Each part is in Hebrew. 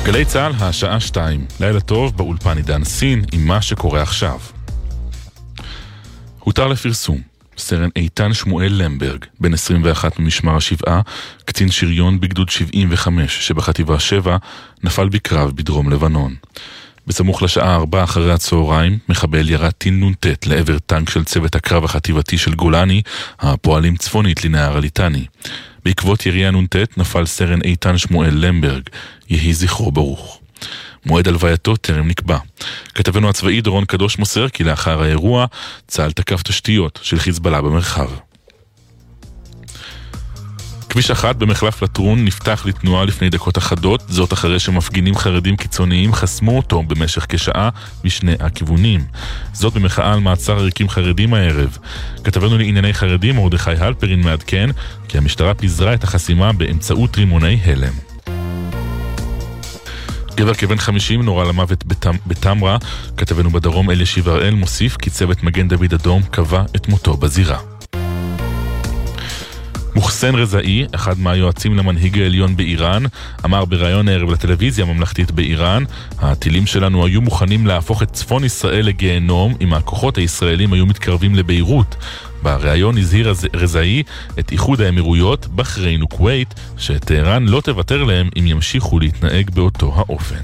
גלי צהל, השעה 2. לילה טוב, באולפן עידן סין עם מה שקורה עכשיו. הותר לפרסום. סרן איתן שמואל למברג, בן 21 ממשמר השבעה, קצין שריון בגדוד 75 שבחטיבה 7, נפל בקרב בדרום לבנון. בסמוך לשעה 4 אחרי הצהריים, מחבל ירה טיל נ"ט לעבר טנק של צוות הקרב החטיבתי של גולני, הפועלים צפונית לנהר הליטני. בעקבות ירי הנ"ט נפל סרן איתן שמואל למברג, יהי זכרו ברוך. מועד הלווייתו טרם נקבע. כתבנו הצבאי דורון קדוש מוסר כי לאחר האירוע צה"ל תקף תשתיות של חיזבאללה במרחב. כביש 1 במחלף לטרון נפתח לתנועה לפני דקות אחדות, זאת אחרי שמפגינים חרדים קיצוניים חסמו אותו במשך כשעה משני הכיוונים. זאת במחאה על מעצר עריקים חרדים הערב. כתבנו לענייני חרדים מרדכי הלפרין מעדכן כי המשטרה פיזרה את החסימה באמצעות רימוני הלם. גבר כבן 50 נורה למוות בתמרה. כתבנו בדרום אלישיב הראל מוסיף כי צוות מגן דוד אדום קבע את מותו בזירה. מוחסן רזאי, אחד מהיועצים למנהיג העליון באיראן, אמר בראיון הערב לטלוויזיה הממלכתית באיראן, הטילים שלנו היו מוכנים להפוך את צפון ישראל לגיהנום אם הכוחות הישראלים היו מתקרבים לביירות. בראיון הזהיר רזאי את איחוד האמירויות, בחריין וכווית, שטהרן לא תוותר להם אם ימשיכו להתנהג באותו האופן.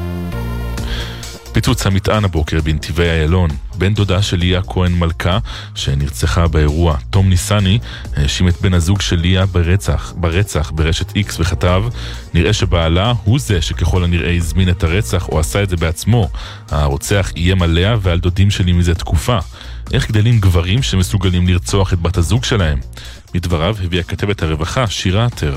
פיצוץ המטען הבוקר בנתיבי איילון. בן דודה של ליה כהן מלכה, שנרצחה באירוע, תום ניסני, האשים את בן הזוג של ליה ברצח ברשת X וכתב, נראה שבעלה הוא זה שככל הנראה הזמין את הרצח או עשה את זה בעצמו. הרוצח איים עליה ועל דודים שלי מזה תקופה. איך גדלים גברים שמסוגלים לרצוח את בת הזוג שלהם? מדבריו הביאה כתבת הרווחה שירה עטר.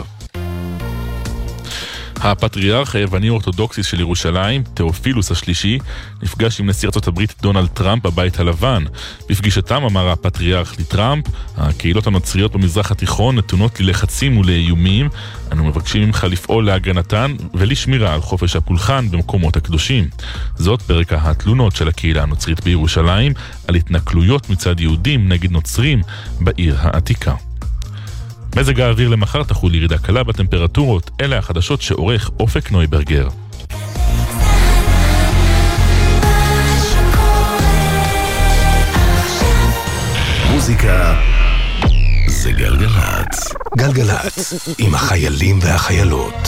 הפטריארך היווני אורתודוקסי של ירושלים, תאופילוס השלישי, נפגש עם נשיא ארצות הברית דונלד טראמפ בבית הלבן. בפגישתם אמר הפטריארך לטראמפ, הקהילות הנוצריות במזרח התיכון נתונות ללחצים ולאיומים, אנו מבקשים ממך לפעול להגנתן ולשמירה על חופש הפולחן במקומות הקדושים. זאת ברקע התלונות של הקהילה הנוצרית בירושלים על התנכלויות מצד יהודים נגד נוצרים בעיר העתיקה. מזג האוויר למחר תחול ירידה קלה בטמפרטורות, אלה החדשות שעורך אופק נויברגר. מוזיקה זה גלגלץ. גלגלץ עם החיילים והחיילות.